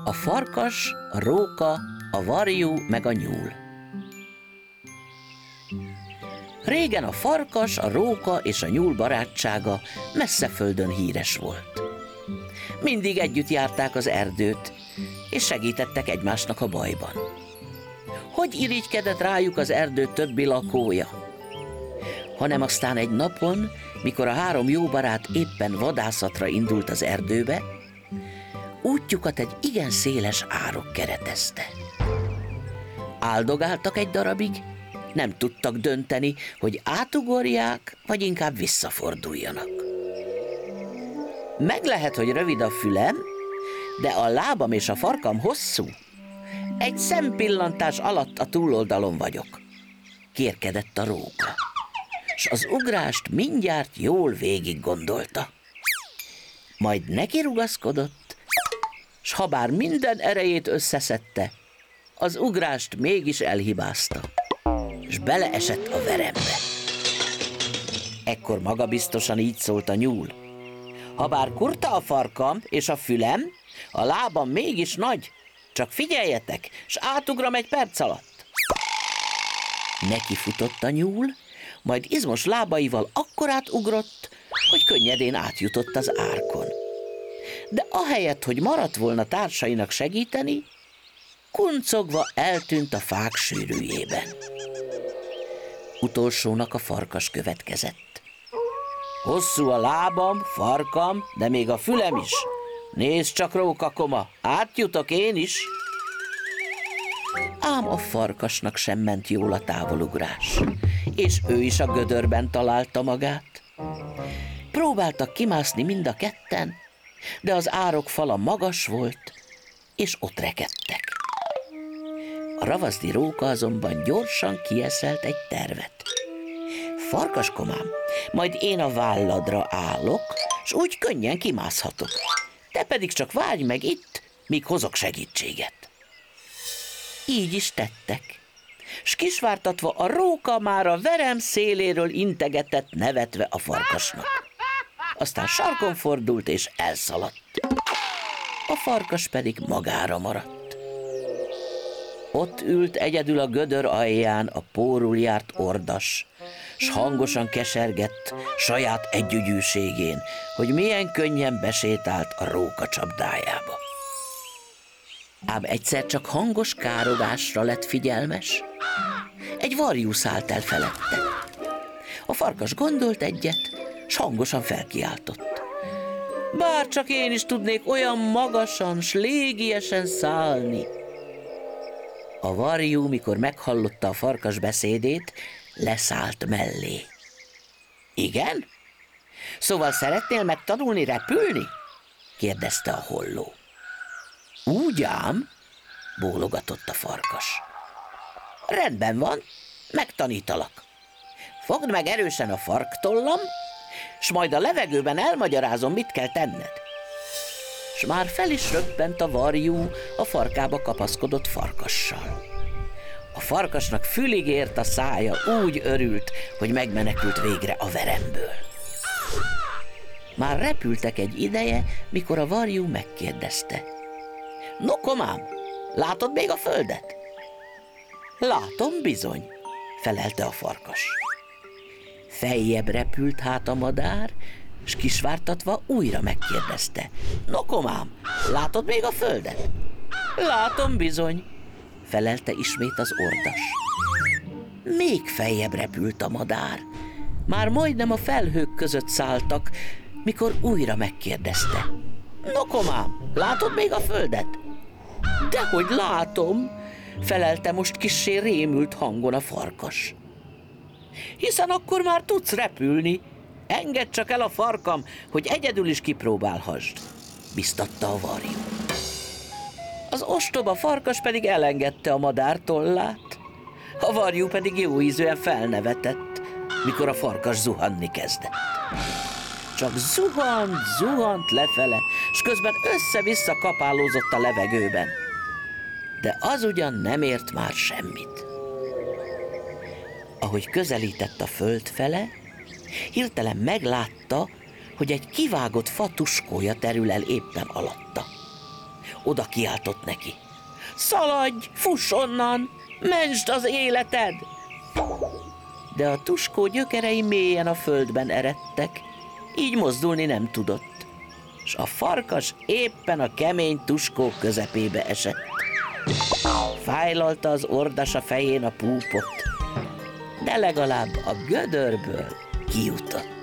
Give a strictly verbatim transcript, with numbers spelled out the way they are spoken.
A farkas, a róka, a varjú meg a nyúl. Régen a farkas, a róka és a nyúl barátsága messze földön híres volt. Mindig együtt járták az erdőt, és segítettek egymásnak a bajban. Hogy irigykedett rájuk az erdő többi lakója? Hanem aztán egy napon, mikor a három jó barát éppen vadászatra indult az erdőbe, útjukat egy igen széles árok keretezte. Áldogáltak egy darabig, nem tudtak dönteni, hogy átugorják, vagy inkább visszaforduljanak. Meg lehet, hogy rövid a fülem, de a lábam és a farkam hosszú. Egy szempillantás alatt a túloldalon vagyok, kérkedett a róka, s az ugrást mindjárt jól végig gondolta. Majd neki rugaszkodott, s habár minden erejét összeszedte, az ugrást mégis elhibázta, s beleesett a verembe. Ekkor magabiztosan így szólt a nyúl: habár kurta a farkam és a fülem, a lábam mégis nagy, csak figyeljetek, s átugram egy perc alatt. Neki futott a nyúl, majd izmos lábaival akkorát ugrott, hogy könnyedén átjutott az árkon. De ahelyett, hogy maradt volna társainak segíteni, kuncogva eltűnt a fák sűrűjében. Utolsónak a farkas következett. Hosszú a lábam, farkam, de még a fülem is. Nézd csak, rókakoma, átjutok én is. Ám a farkasnak sem ment jól a távolugrás, és ő is a gödörben találta magát. Próbáltak kimászni mind a ketten, de az árok fala magas volt, és ott rekedtek. A ravaszdi róka azonban gyorsan kieszelt egy tervet. Farkaskomám, majd én a válladra állok, s úgy könnyen kimászhatok. Te pedig csak várj meg itt, míg hozok segítséget. Így is tettek, s kisvártatva a róka már a verem széléről integetett nevetve a farkasnak. Aztán sarkon fordult és elszaladt. A farkas pedig magára maradt. Ott ült egyedül a gödör alján a pórul járt ordas, s hangosan kesergett saját együgyűségén, hogy milyen könnyen besétált a róka csapdájába. Ám egyszer csak hangos károgásra lett figyelmes. Egy varjú szállt el felette. A farkas gondolt egyet, s hangosan felkiáltott: bár csak én is tudnék olyan magasan, s légiesen szállni. A varjú, mikor meghallotta a farkas beszédét, leszállt mellé. Igen? Szóval szeretnél megtanulni repülni? kérdezte a holló. Úgy ám, bólogatott a farkas. Rendben van, megtanítalak. Fogd meg erősen a farktollam, s majd a levegőben elmagyarázom, mit kell tenned. S már fel is röppent a varjú a farkába kapaszkodott farkassal. A farkasnak fülig ért a szája, úgy örült, hogy megmenekült végre a veremből. Már repültek egy ideje, mikor a varjú megkérdezte: no, komám, látod még a földet? Látom bizony, felelte a farkas. Feljebb repült hát a madár, s kisvártatva újra megkérdezte: no, komám, látod még a földet? Látom bizony, felelte ismét az ordas. Még feljebb repült a madár. Már majdnem a felhők között szálltak, mikor újra megkérdezte: no, komám, látod még a földet? Dehogy látom, felelte most kissé rémült hangon a farkas. Hiszen akkor már tudsz repülni. Engedd csak el a farkam, hogy egyedül is kipróbálhassd, biztatta a varjú. Az ostoba farkas pedig elengedte a madár tollát, a varjú pedig jóízűen felnevetett, mikor a farkas zuhanni kezdett. Csak zuhant, zuhant lefele, s közben össze-vissza kapálózott a levegőben. De az ugyan nem ért már semmit. Ahogy közelített a föld fele, hirtelen meglátta, hogy egy kivágott fa tuskója terül el éppen alatta. oda kiáltott neki. Szaladj, fuss onnan, mentsd az életed! De a Tuskó gyökerei mélyen a földben eredtek, így mozdulni nem tudott, s a farkas éppen a kemény Tuskó közepébe esett. Fájlalta az ordas a fején a púpot, de legalább a gödörből kijutott.